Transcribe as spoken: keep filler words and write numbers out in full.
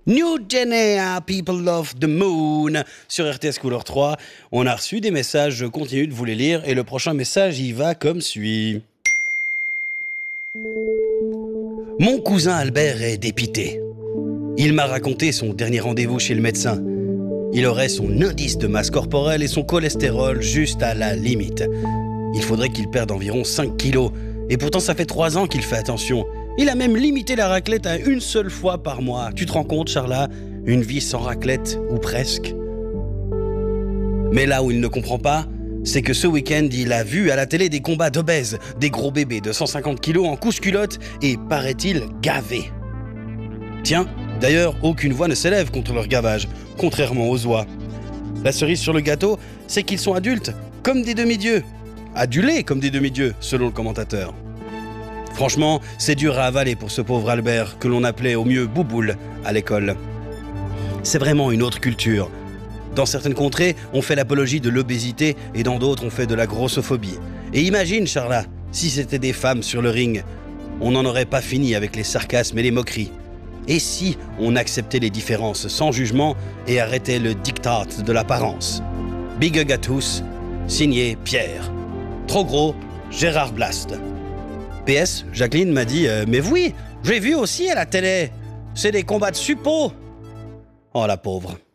New Guinea, people of the moon. Sur R T S Couleur trois, on a reçu des messages, je continue de vous les lire, et le prochain message, il va comme suit. Mon cousin Albert est dépité. Il m'a raconté son dernier rendez-vous chez le médecin. Il aurait son indice de masse corporelle et son cholestérol juste à la limite. Il faudrait qu'il perde environ cinq kilos. Et pourtant, ça fait trois ans qu'il fait attention. Il a même limité la raclette à une seule fois par mois. Tu te rends compte, Charla? Une vie sans raclette, ou presque. Mais là où il ne comprend pas, c'est que ce week-end, il a vu à la télé des combats d'obèses, des gros bébés de cent cinquante kilos en couche-culotte et, paraît-il, gavés. Tiens, d'ailleurs, aucune voix ne s'élève contre leur gavage, contrairement aux oies. La cerise sur le gâteau, c'est qu'ils sont adultes, comme des demi-dieux. Adulés comme des demi-dieux, selon le commentateur. Franchement, c'est dur à avaler pour ce pauvre Albert, que l'on appelait au mieux Bouboule à l'école. C'est vraiment une autre culture. Dans certaines contrées, on fait l'apologie de l'obésité et dans d'autres, on fait de la grossophobie. Et imagine, Charla, si c'était des femmes sur le ring, on n'en aurait pas fini avec les sarcasmes et les moqueries. Et si on acceptait les différences sans jugement et arrêtait le diktat de l'apparence? Big hug à tous, signé Pierre. Trop gros, Gérard Blast. P S, Jacqueline m'a dit euh, « Mais oui, j'ai vu aussi à la télé, c'est des combats de suppos !» Oh la pauvre.